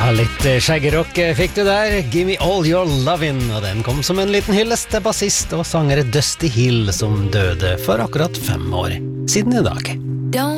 Litt skjeggerock fikk du der. Give me all your lovin'. Og den kom som en liten hyllest til bassist og sanger Dusty Hill, som døde for akkurat 5 år siden i dag.